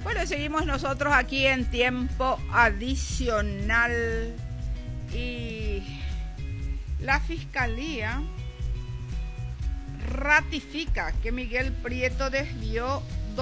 Bueno, seguimos nosotros aquí en tiempo adicional y la Fiscalía ratifica que Miguel Prieto desvió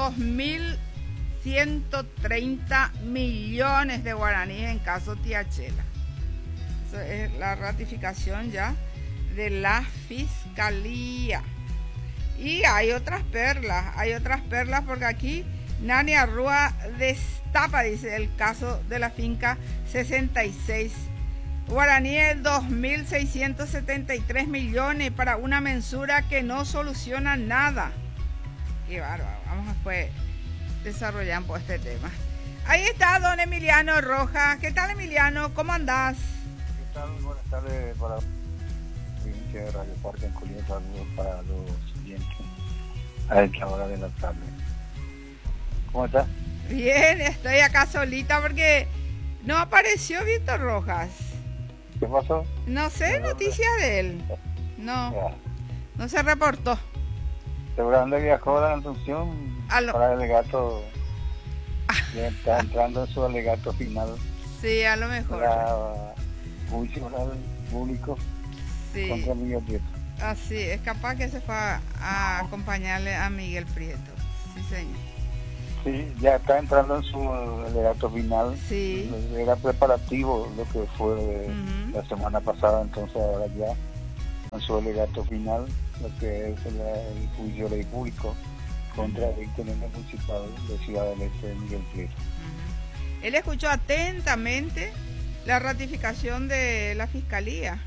2.130 millones de guaraníes en caso Tiachela. Eso es la ratificación ya de la Fiscalía. Y hay otras perlas porque aquí Nani Arrua destapa, dice, el caso de la finca 66. Guaraníes 2.673 millones para una mensura que no soluciona nada. Qué bárbaro. Vamos después desarrollando este tema. Ahí está don Emiliano Rojas. ¿Qué tal, Emiliano? ¿Cómo andás? ¿Qué tal? Buenas tardes para la provincia de Radio Parque en Colima. Saludos para los siguientes a esta hora de la tarde. ¿Cómo estás? Bien, estoy acá solita porque no apareció Víctor Rojas. ¿Qué pasó? No sé noticias de él. No se reportó. Seguramente viajó a la Asunción para el alegato. Ya está entrando en su alegato final. Sí, a lo mejor. Para juicio oral público contra Miguel Prieto. Así, es capaz que se fue a acompañarle a Miguel Prieto. Sí, señor. Sí, ya está entrando en su alegato final. Sí. Era preparativo lo que fue la semana pasada, entonces ahora ya en su alegato final, lo que es el juicio ley público contra el intendente municipal de Ciudad del Este, Miguel Prieto. Él escuchó atentamente la ratificación de la Fiscalía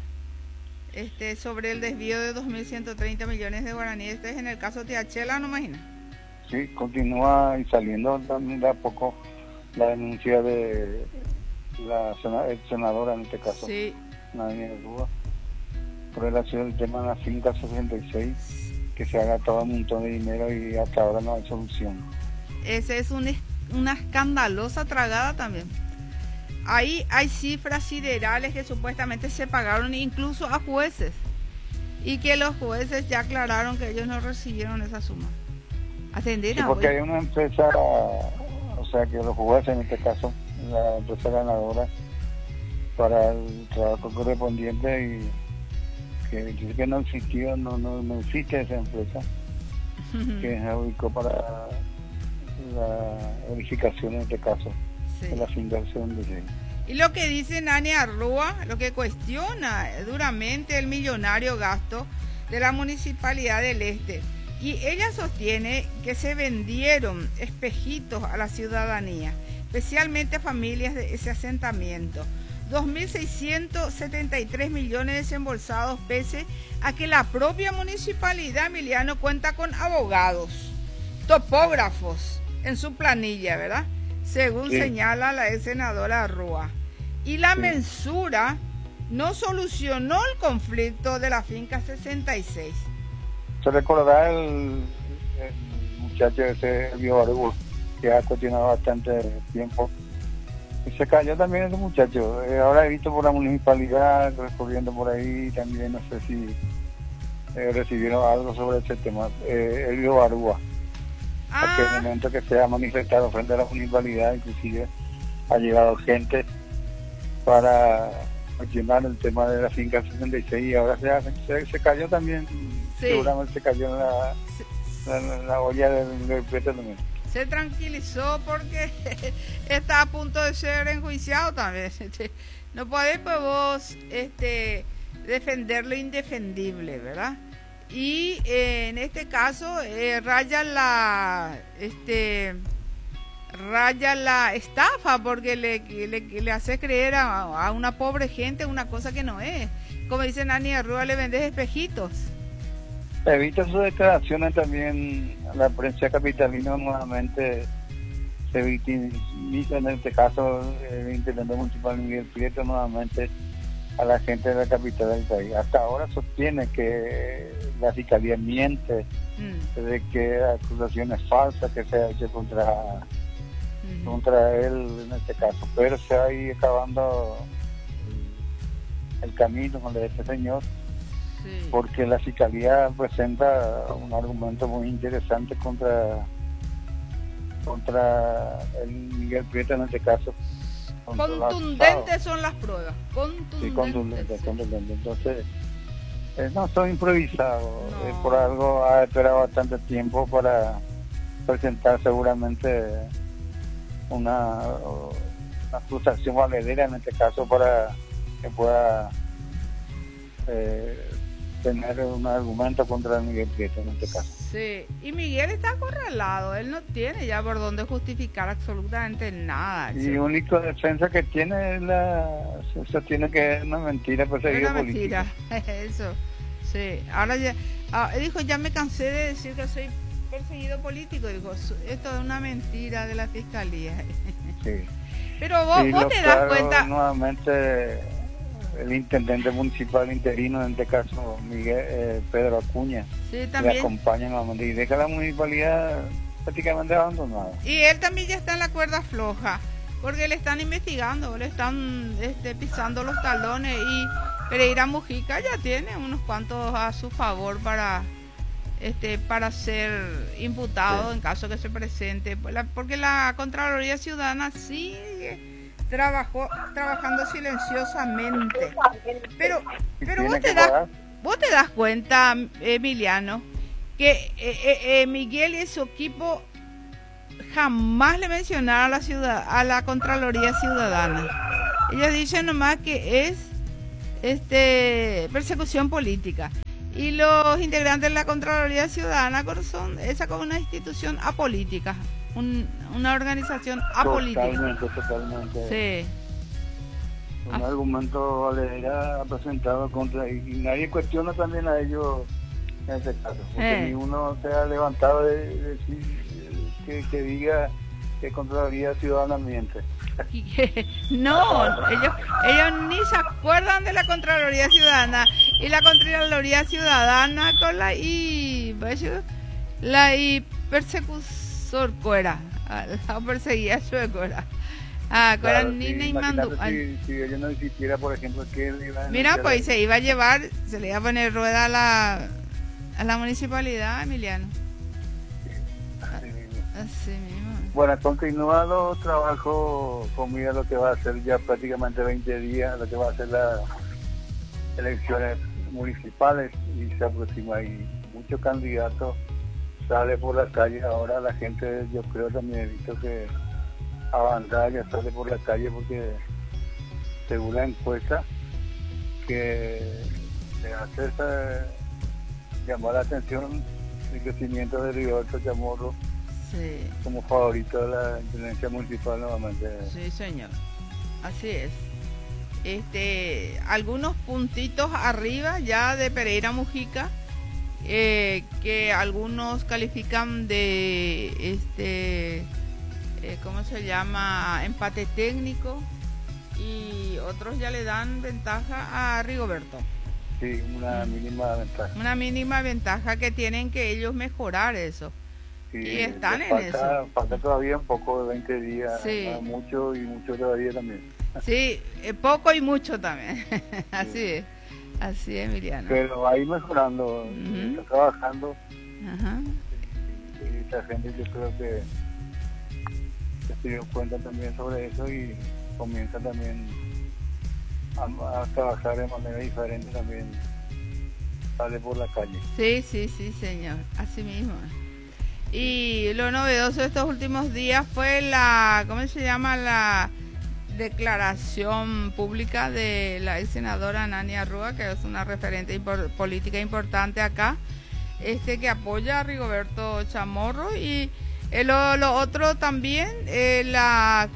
sobre el desvío de 2.130 millones de guaraníes. Este es en el caso de Tiachela, ¿no imaginas? Sí, continúa y saliendo también de a poco la denuncia de la senadora en este caso, sí, Nani Arrua, por relación al tema de la finca 66, que se ha gastado un montón de dinero y hasta ahora no hay solución. Esa es una escandalosa tragada también. Ahí hay cifras siderales que supuestamente se pagaron incluso a jueces y que los jueces ya aclararon que ellos no recibieron esa suma. Sí, porque hay una empresa, o sea que los jueces en este caso, la empresa ganadora para el trabajo correspondiente, y que dice que no existió, no existe esa empresa que se ubicó para la verificación en este caso de la fundación de ley. Y lo que dice Nani Arrua, lo que cuestiona duramente el millonario gasto de la Municipalidad del Este. Y ella sostiene que se vendieron espejitos a la ciudadanía, especialmente a familias de ese asentamiento. 2.673 millones desembolsados, pese a que la propia municipalidad, Emiliano, cuenta con abogados, topógrafos en su planilla, ¿verdad? Según señala la ex senadora Arrua. Y la mensura no solucionó el conflicto de la finca 66. Se recordará el muchacho ese Biobarú, que ha cuestionado bastante tiempo, y se cayó también ese muchacho. Ahora he visto por la municipalidad recorriendo por ahí, también no sé si recibieron algo sobre ese tema. El Biobarúa, aquel momento que se ha manifestado frente a la municipalidad, inclusive ha llegado gente para cuestionar el tema de la finca 66, y ahora se cayó también. Seguramente se cayó en la olla del Prieto también. Se tranquilizó porque está a punto de ser enjuiciado también. No podés pues vos defender lo indefendible, ¿verdad? Y en este caso raya la estafa, porque le hace creer a una pobre gente una cosa que no es. Como dice Nani Arrua, le vendes espejitos. Evita sus declaraciones también. La prensa capitalina nuevamente se victimiza, en este caso el intendente municipal Miguel Prieto, nuevamente a la gente de la capital del país. Hasta ahora sostiene que la fiscalía miente, de que acusaciones falsas que se ha hecho contra él en este caso, pero se ha ido acabando el camino con este señor. Porque la fiscalía presenta un argumento muy interesante contra contra el Miguel Prieto en este caso. Contundentes son las pruebas, Sí, contundentes. contundentes. Entonces, no son improvisados. No. Por algo ha esperado bastante tiempo para presentar seguramente una acusación valedera en este caso para que pueda tener un argumento contra Miguel Prieto en este caso. Sí, y Miguel está acorralado, él no tiene ya por dónde justificar absolutamente nada. Y la única defensa que tiene es eso tiene que es una mentira perseguida Una política. mentira, eso, sí. Ahora ya, dijo, ya me cansé de decir que soy perseguido político, dijo, esto es una mentira de la fiscalía. Sí. Pero vos te das cuenta... Nuevamente el intendente municipal interino, en este caso Miguel Pedro Acuña, Sí, le también. acompaña nuevamente y deja la municipalidad prácticamente abandonada. Y él también ya está en la cuerda floja, porque le están investigando, le están pisando los talones y Pereira Mujica ya tiene unos cuantos a su favor para ser imputado, sí, en caso que se presente, porque la Contraloría Ciudadana sigue trabajando silenciosamente. Pero vos te das cuenta, Emiliano, que Miguel y su equipo jamás le mencionaron a la Contraloría Ciudadana. Ellos dicen nomás que es persecución política. Y los integrantes de la Contraloría Ciudadana son esa como una institución apolítica, una organización apolítica. Totalmente. Sí. Un argumento valedera presentado contra, y nadie cuestiona también a ellos en este caso, porque ni uno se ha levantado de decir que diga que Contraloría Ciudadana miente. No, ellos ni se acuerdan de la Contraloría Ciudadana, y la Contraloría Ciudadana con la persecutor cuera, la perseguía su cuera. Claro, Nina y Mandu. Si ella no existiera, por ejemplo, que mira, pues se iba a llevar, se le iba a poner rueda a la municipalidad, Emiliano. Así mismo. Bueno, continúa los trabajos conmigo, lo que va a ser ya prácticamente 20 días, lo que va a ser las elecciones municipales, y se aproxima, y muchos candidatos sale por la calle. Ahora la gente, yo creo, también he visto que avanzar ya sale por la calle, porque según la encuesta que se hace llamar la atención el crecimiento de Rigoberto Chamorro, sí, como favorito de la intendencia municipal nuevamente. Sí, señor, así es. Algunos puntitos arriba ya de Pereira Mujica, que algunos califican de ¿cómo se llama? Empate técnico, y otros ya le dan ventaja a Rigoberto. Sí, una mínima ventaja. Una mínima ventaja que tienen que ellos mejorar eso. Sí, y están en eso. Falta todavía un poco de 20 días, sí, mucho y mucho todavía también. Sí, poco y mucho también. Así es, Emiliano. Pero ahí mejorando, está trabajando. Ajá. Y esta gente, yo creo que se dio cuenta también sobre eso y comienza también a trabajar de manera diferente, también sale por la calle. Sí, señor, así mismo. Y lo novedoso de estos últimos días fue la declaración pública de la ex senadora Nania Rúa, que es una referente política importante acá, que apoya a Rigoberto Chamorro. Y lo otro también, la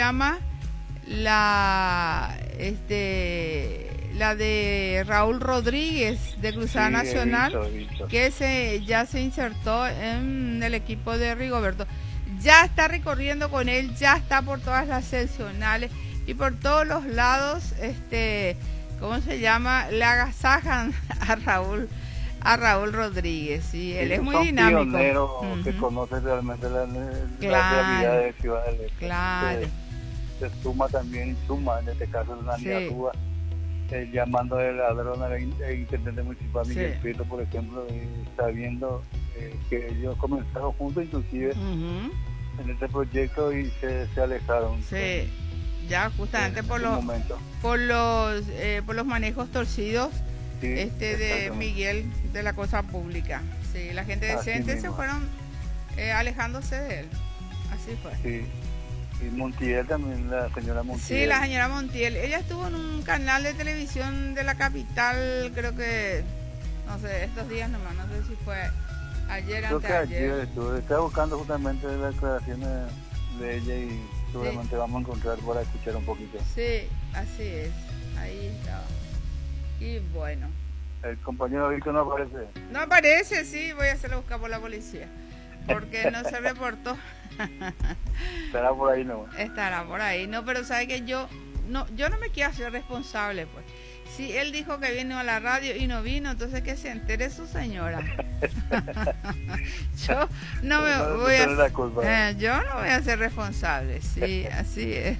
de Raúl Rodríguez de Cruzada Nacional, visto. Que ya se insertó en el equipo de Rigoberto, ya está recorriendo con él, ya está por todas las seccionales y por todos los lados, le agasajan a Raúl Rodríguez, y él es muy dinámico. Pionero, que conoce realmente la realidad de Ciudad del Este. Claro. Se suma también, en este caso de Nania Rúa, llamando de ladrón al intendente municipal Miguel Prieto, por ejemplo, sabiendo que ellos comenzaron juntos, inclusive en este proyecto y se alejaron. Sí, ya justamente por los manejos torcidos de Miguel de la cosa pública. Sí, la gente decente se fueron alejándose de él. Así fue. Sí. Y Montiel también, la señora Montiel. Sí, la señora Montiel. Ella estuvo en un canal de televisión de la capital, creo que, no sé, estos días nomás, no sé si fue ayer, creo antes de ayer. Estaba buscando justamente las declaraciones de ella y seguramente vamos a encontrar para escuchar un poquito. Sí, así es, ahí estaba. Y bueno. El compañero Víctor no aparece. No aparece, sí, voy a hacerlo buscar por la policía, porque no se reportó. Estará por ahí, ¿no? Estará por ahí, no, pero sabe que yo no me quiero hacer responsable, pues. Si él dijo que vino a la radio y no vino, entonces que se entere su señora. Yo no me voy yo no voy a ser responsable, sí, así es.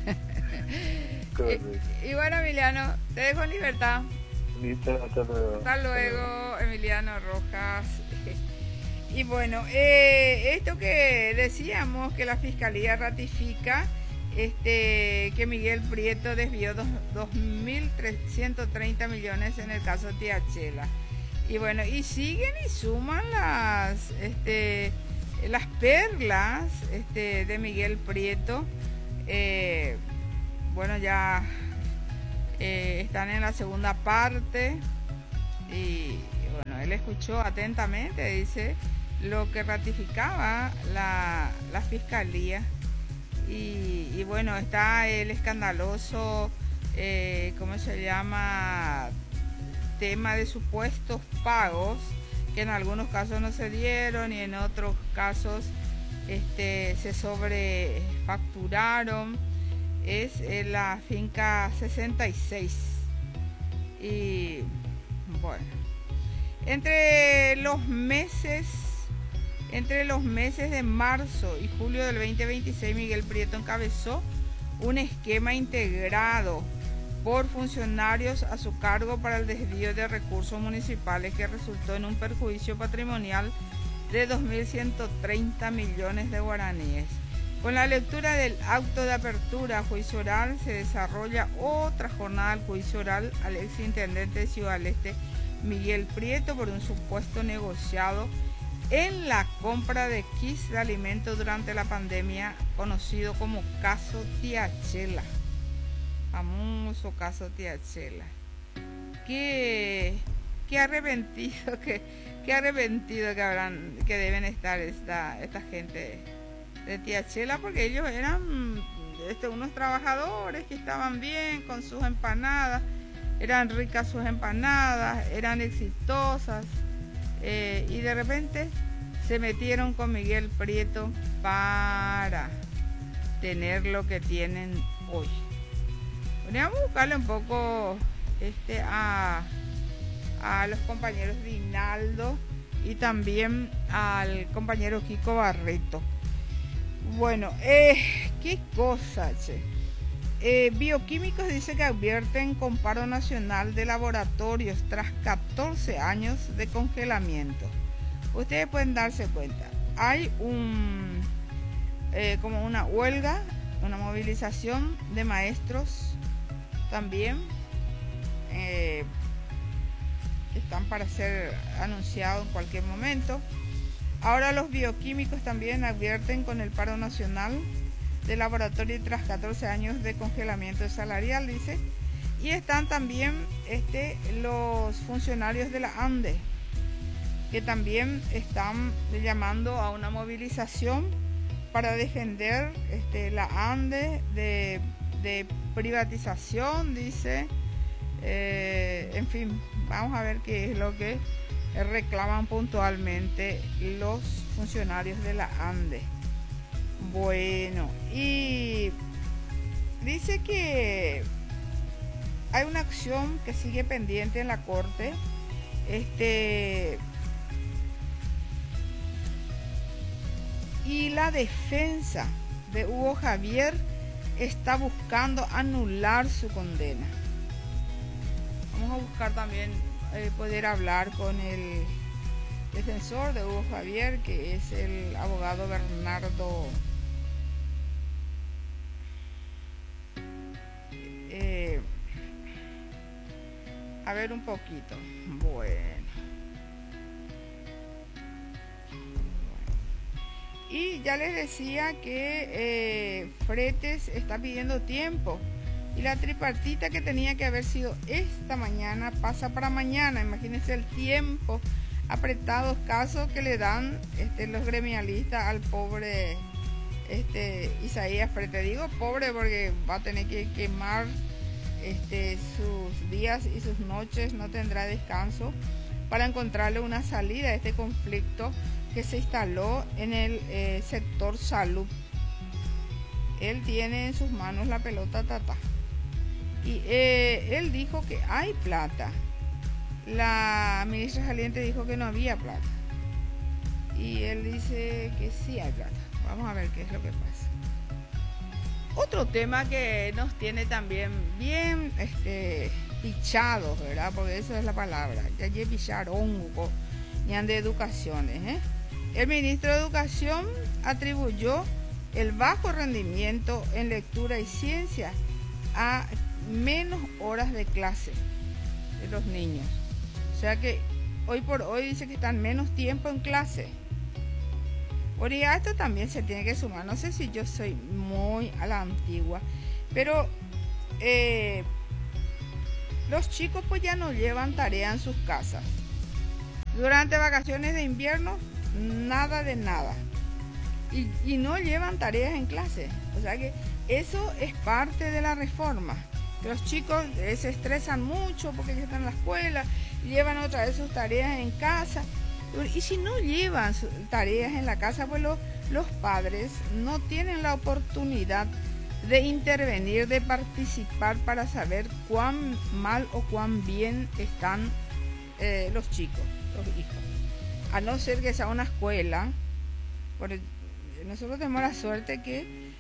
Y bueno, Emiliano, te dejo en libertad. Listo, hasta luego, Emiliano Rojas. Y bueno, esto que decíamos, que la Fiscalía ratifica que Miguel Prieto desvió 2.330 millones en el caso Tiachela. Y bueno, y siguen y suman las perlas de Miguel Prieto. Bueno, ya están en la segunda parte. Y bueno, él escuchó atentamente, dice, lo que ratificaba la Fiscalía. Y bueno, está el escandaloso, ¿cómo se llama?, tema de supuestos pagos, que en algunos casos no se dieron y en otros casos se sobrefacturaron. Es la finca 66. Y bueno, entre los meses de marzo y julio del 2026, Miguel Prieto encabezó un esquema integrado por funcionarios a su cargo para el desvío de recursos municipales que resultó en un perjuicio patrimonial de 2.130 millones de guaraníes. Con la lectura del auto de apertura a juicio oral se desarrolla otra jornada al juicio oral al exintendente de Ciudad del Este, Miguel Prieto, por un supuesto negociado en la compra de kits de alimentos durante la pandemia, conocido como caso Tiachela. Famoso caso Tiachela. Qué arrepentido que deben estar esta gente de Tiachela, porque ellos eran unos trabajadores que estaban bien con sus empanadas, eran ricas sus empanadas, eran exitosas, y de repente se metieron con Miguel Prieto para tener lo que tienen hoy. Vamos a buscarle un poco a los compañeros de Hinaldo y también al compañero Kiko Barreto. Bueno, qué cosa, che. Bioquímicos dice que advierten con paro nacional de laboratorios tras 14 años de congelamiento. Ustedes pueden darse cuenta, hay como una huelga, una movilización de maestros también, que están para ser anunciados en cualquier momento. Ahora los bioquímicos también advierten con el paro nacional de laboratorio tras 14 años de congelamiento salarial, dice. Y están también los funcionarios de la ANDE, que también están llamando a una movilización para defender la ANDE de privatización, dice. En fin, vamos a ver qué es lo que reclaman puntualmente los funcionarios de la ANDE. Bueno, y dice que hay una acción que sigue pendiente en la Corte. Y la defensa de Hugo Javier está buscando anular su condena. Vamos a buscar también poder hablar con el defensor de Hugo Javier, que es el abogado Bernardo A ver un poquito. Bueno. Y ya les decía que Fretes está pidiendo tiempo. Y la tripartita que tenía que haber sido esta mañana pasa para mañana. Imagínense el tiempo apretado, escaso que le dan los gremialistas al pobre Isaías Fretes. Digo pobre porque va a tener que quemar sus días y sus noches, no tendrá descanso para encontrarle una salida a este conflicto que se instaló en el sector salud. Él tiene en sus manos la pelota tata y él dijo que hay plata. La ministra saliente dijo que no había plata y él dice que sí hay plata. Vamos a ver qué es lo que pasa. Otro tema que nos tiene también bien pichados, ¿verdad? Porque esa es la palabra. Ya picharon y de educaciones, El ministro de Educación atribuyó el bajo rendimiento en lectura y ciencia a menos horas de clase de los niños. O sea que hoy por hoy dice que están menos tiempo en clase. Bueno, y a esto también se tiene que sumar. No sé si yo soy muy a la antigua, pero los chicos pues ya no llevan tarea en sus casas. Durante vacaciones de invierno, nada de nada. Y no llevan tareas en clase. O sea que eso es parte de la reforma. Que los chicos se estresan mucho porque ya están en la escuela, llevan otra vez sus tareas en casa. Y si no llevan tareas en la casa, pues los padres no tienen la oportunidad de intervenir, de participar para saber cuán mal o cuán bien están los chicos, los hijos. A no ser que sea una escuela, porque nosotros tenemos la suerte que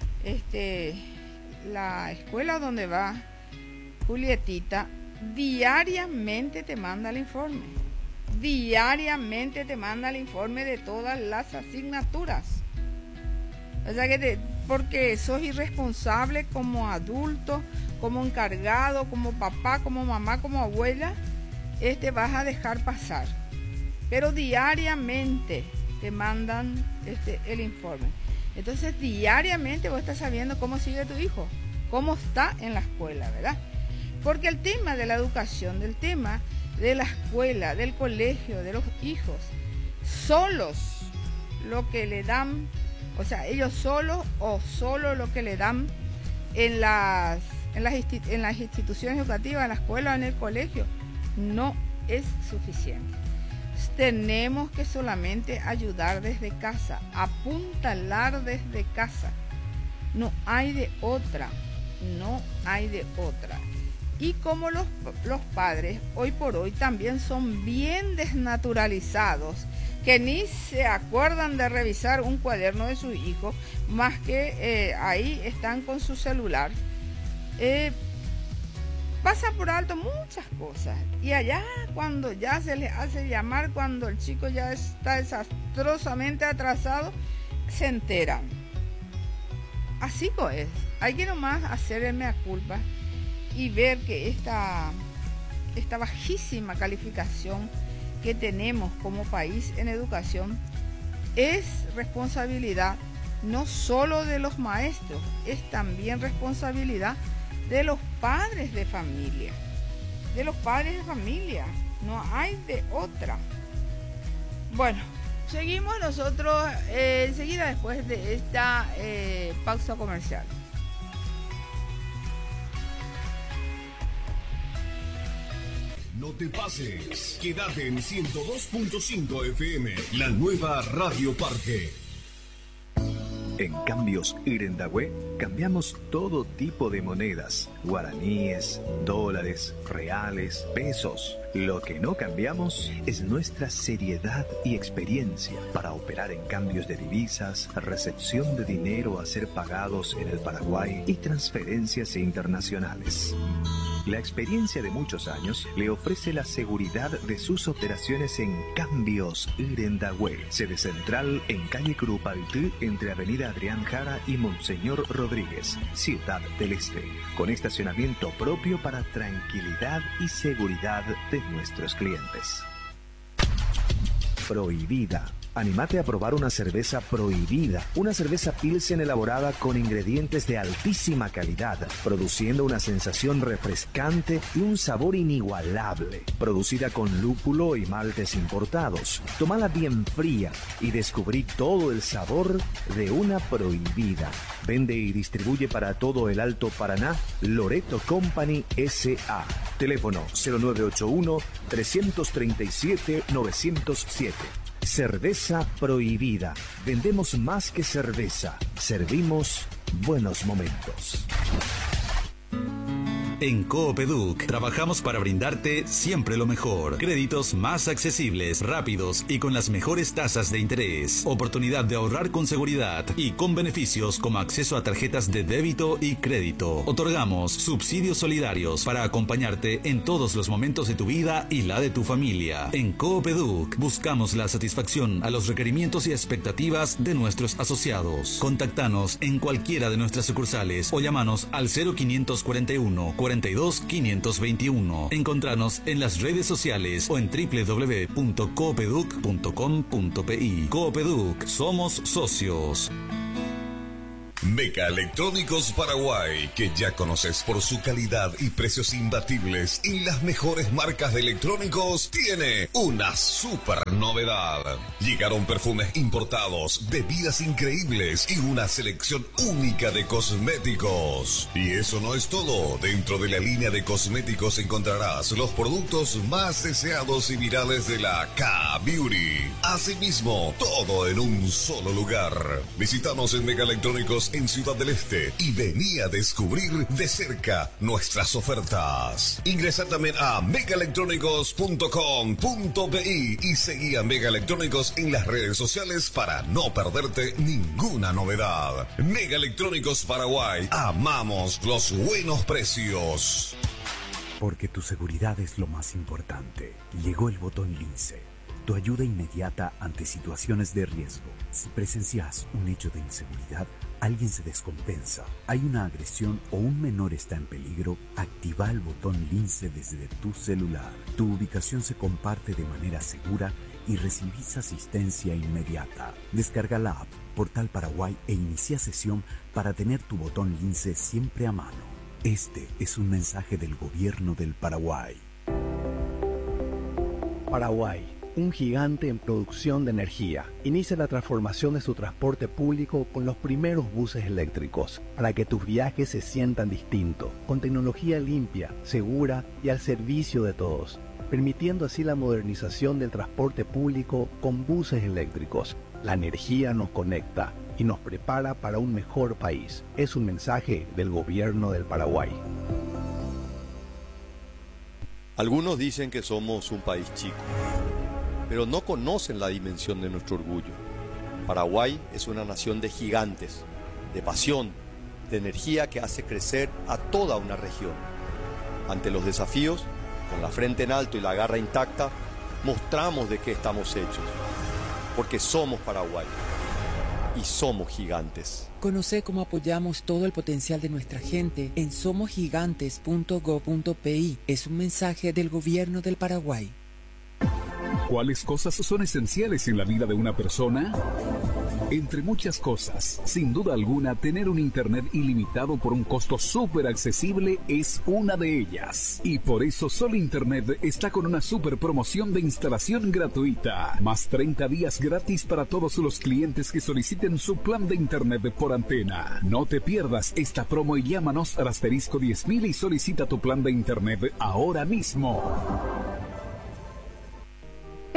la escuela donde va Julietita diariamente te manda el informe. Diariamente te manda el informe de todas las asignaturas. O sea que porque sos irresponsable como adulto, como encargado, como papá, como mamá, como abuela, vas a dejar pasar. Pero diariamente te mandan el informe. Entonces diariamente vos estás sabiendo cómo sigue tu hijo, cómo está en la escuela, ¿verdad? Porque el tema de la educación, del tema de la escuela, del colegio, de los hijos, solos lo que le dan, o sea, ellos solos o solo lo que le dan en las instituciones educativas, en la escuela o en el colegio, no es suficiente. Tenemos que solamente ayudar desde casa, apuntalar desde casa. No hay de otra, no hay de otra. Y como los padres hoy por hoy también son bien desnaturalizados, que ni se acuerdan de revisar un cuaderno de su hijo, más que ahí están con su celular, pasa por alto muchas cosas. Y allá cuando ya se les hace llamar, cuando el chico ya está desastrosamente atrasado, se enteran. Así es. Hay que nomás hacer el mea culpa y ver que esta bajísima calificación que tenemos como país en educación es responsabilidad no solo de los maestros, es también responsabilidad de los padres de familia. De los padres de familia, no hay de otra. Bueno, seguimos nosotros enseguida después de esta pausa comercial. No te pases, quédate en 102.5 FM, la nueva Radio Parque. En Cambios Irendahue cambiamos todo tipo de monedas, guaraníes, dólares, reales, pesos, Lo que no cambiamos es nuestra seriedad y experiencia para operar en cambios de divisas, recepción de dinero a ser pagados en el Paraguay y transferencias internacionales. La experiencia de muchos años le ofrece la seguridad de sus operaciones en Cambios Irendahue, sede central en calle Curupaytí, entre Avenida Adrián Jara y Monseñor Rodríguez, Ciudad del Este, con estacionamiento propio para tranquilidad y seguridad de nuestros clientes. Prohibida. Anímate a probar una cerveza Prohibida, una cerveza Pilsen elaborada con ingredientes de altísima calidad, produciendo una sensación refrescante y un sabor inigualable. Producida con lúpulo y maltes importados. Tómala bien fría y descubrí todo el sabor de una Prohibida. Vende y distribuye para todo el Alto Paraná Loreto Company S.A. Teléfono 0981-337-907. Cerveza Prohibida. Vendemos más que cerveza. Servimos buenos momentos. En Coopeduc trabajamos para brindarte siempre lo mejor. Créditos más accesibles, rápidos y con las mejores tasas de interés. Oportunidad de ahorrar con seguridad y con beneficios como acceso a tarjetas de débito y crédito. Otorgamos subsidios solidarios para acompañarte en todos los momentos de tu vida y la de tu familia. En Coopeduc buscamos la satisfacción a los requerimientos y expectativas de nuestros asociados. Contactanos en cualquiera de nuestras sucursales o llamanos al 0541 42 521. Encontranos en las redes sociales o en www.coopeduc.com.pi. Coopeduc, somos socios. Meca Electrónicos Paraguay, que ya conoces por su calidad y precios imbatibles y las mejores marcas de electrónicos, tiene una super novedad. Llegaron perfumes importados, bebidas increíbles y una selección única de cosméticos. Y eso no es todo. Dentro de la línea de cosméticos encontrarás los productos más deseados y virales de la K-Beauty. Asimismo, todo en un solo lugar. Visítanos en Meca Electrónicos en Ciudad del Este y vení a descubrir de cerca nuestras ofertas. Ingresa también a megaelectrónicos.com.pi y seguí a Mega Electrónicos en las redes sociales para no perderte ninguna novedad. Mega Electrónicos Paraguay, amamos los buenos precios. Porque tu seguridad es lo más importante. Llegó el botón Lince, tu ayuda inmediata ante situaciones de riesgo. Si presencias un hecho de inseguridad, alguien se descompensa, hay una agresión o un menor está en peligro, activa el botón Lince desde tu celular. Tu ubicación se comparte de manera segura y recibís asistencia inmediata. Descarga la app Portal Paraguay e inicia sesión para tener tu botón Lince siempre a mano. Este es un mensaje del Gobierno del Paraguay. Paraguay, un gigante en producción de energía, inicia la transformación de su transporte público con los primeros buses eléctricos, para que tus viajes se sientan distintos, con tecnología limpia, segura y al servicio de todos, permitiendo así la modernización del transporte público con buses eléctricos. La energía nos conecta y nos prepara para un mejor país. Es un mensaje del Gobierno del Paraguay. Algunos dicen que somos un país chico, pero no conocen la dimensión de nuestro orgullo. Paraguay es una nación de gigantes, de pasión, de energía que hace crecer a toda una región. Ante los desafíos, con la frente en alto y la garra intacta, mostramos de qué estamos hechos, porque somos Paraguay y somos gigantes. Conoce cómo apoyamos todo el potencial de nuestra gente en somosgigantes.go.pi. Es un mensaje del Gobierno del Paraguay. ¿Cuáles cosas son esenciales en la vida de una persona? Entre muchas cosas, sin duda alguna, tener un internet ilimitado por un costo súper accesible es una de ellas. Y por eso Sol Internet está con una súper promoción de instalación gratuita. Más 30 días gratis para todos los clientes que soliciten su plan de internet por antena. No te pierdas esta promo y llámanos al asterisco 10.000 y solicita tu plan de internet ahora mismo.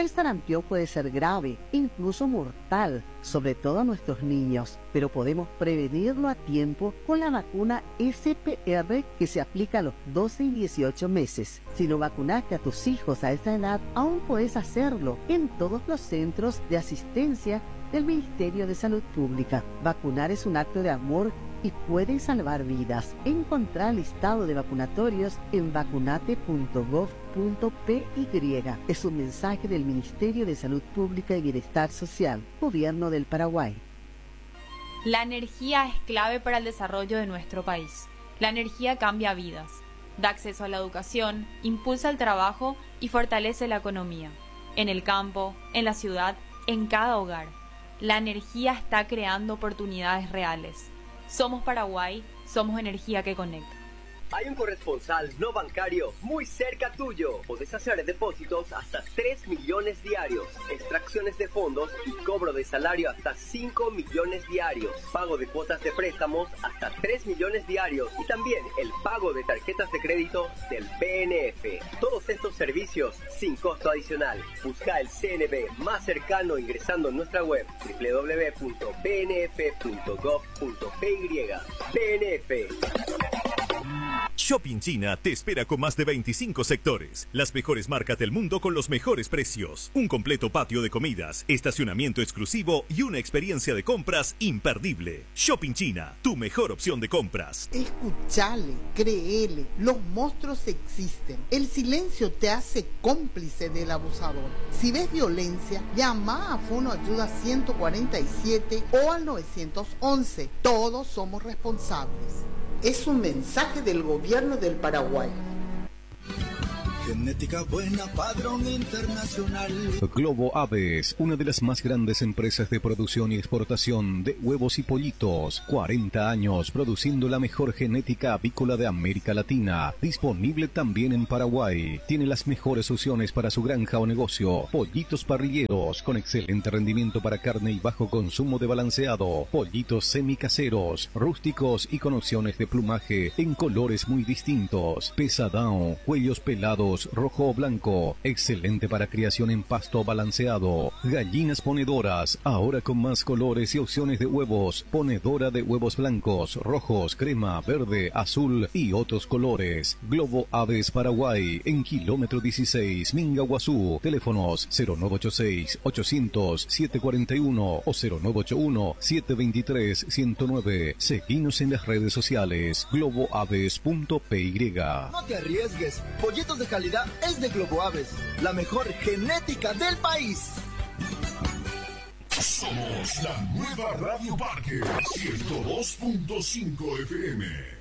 El sarampión puede ser grave, incluso mortal, sobre todo a nuestros niños, pero podemos prevenirlo a tiempo con la vacuna SPR que se aplica a los 12 y 18 meses. Si no vacunaste a tus hijos a esa edad, aún puedes hacerlo en todos los centros de asistencia del Ministerio de Salud Pública. Vacunar es un acto de amor y puede salvar vidas. Encontrá el listado de vacunatorios en vacunate.gov.py. Es un mensaje del Ministerio de Salud Pública y Bienestar Social, Gobierno del Paraguay. La energía es clave para el desarrollo de nuestro país. La energía cambia vidas, da acceso a la educación, impulsa el trabajo y fortalece la economía. En el campo, en la ciudad, en cada hogar. La energía está creando oportunidades reales. Somos Paraguay, somos energía que conecta. Hay un corresponsal no bancario muy cerca tuyo. Podés hacer depósitos hasta 3 millones diarios, extracciones de fondos y cobro de salario hasta 5 millones diarios, pago de cuotas de préstamos hasta 3 millones diarios y también el pago de tarjetas de crédito del BNF. Todos estos servicios sin costo adicional. Busca el CNB más cercano ingresando en nuestra web www.bnf.gov.py. BNF. Shopping China te espera con más de 25 sectores, las mejores marcas del mundo con los mejores precios, un completo patio de comidas, estacionamiento exclusivo y una experiencia de compras imperdible. Shopping China, tu mejor opción de compras. Escuchale, créele, los monstruos existen. El silencio te hace cómplice del abusador. Si ves violencia, llama a Fono Ayuda 147 o al 911. Todos somos responsables. Es un mensaje del Gobierno del Paraguay. Genética buena, padrón internacional. Globo Aves, una de las más grandes empresas de producción y exportación de huevos y pollitos. 40 años produciendo la mejor genética avícola de América Latina. Disponible también en Paraguay. Tiene las mejores opciones para su granja o negocio. Pollitos parrilleros con excelente rendimiento para carne y bajo consumo de balanceado. Pollitos semicaseros, rústicos y con opciones de plumaje en colores muy distintos. Pesadão, cuellos pelados, rojo o blanco, excelente para criación en pasto balanceado. Gallinas ponedoras, ahora con más colores y opciones de huevos. Ponedora de huevos blancos, rojos, crema, verde, azul y otros colores. Globo Aves Paraguay, en kilómetro 16, Mingaguazú. Teléfonos 0986-800-741 o 0981-723-109. Seguinos en las redes sociales, globoaves.py. No te arriesgues, pollitos de calidad es de Globo Aves, la mejor genética del país. Somos la nueva Radio Parque 102.5 FM.